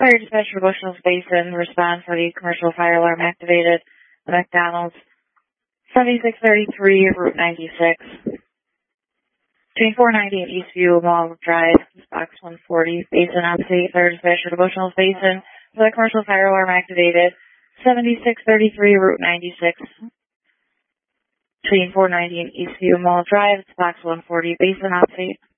Fire dispatch for Bushnell's Basin. Respond for the commercial fire alarm activated. The McDonald's. 7633 Route 96. Between 490 and Eastview Mall Drive. Box 140. Basin on state. Fire dispatch for the Bushnell's Basin. For the commercial fire alarm activated. 7633 Route 96. Between 490 and Eastview Mall Drive. Box 140. Basin on state.